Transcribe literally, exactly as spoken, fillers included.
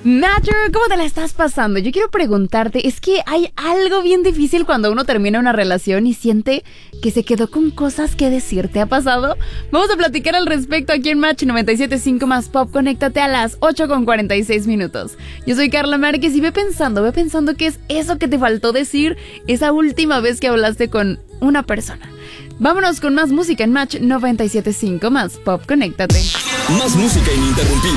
Nacho, ¿cómo te la estás pasando? Yo quiero preguntarte, es que hay algo bien difícil cuando uno termina una relación y siente que se quedó con cosas que decir. ¿Te ha pasado? Vamos a platicar al respecto aquí en Match noventa y siete punto cinco más Pop. Conéctate a las ocho con cuarenta y seis minutos. Yo soy Carla Márquez y ve pensando, ve pensando qué es eso que te faltó decir esa última vez que hablaste con una persona. Vámonos con más música en Match noventa y siete punto cinco más Pop. Conéctate. Más música ininterrumpida.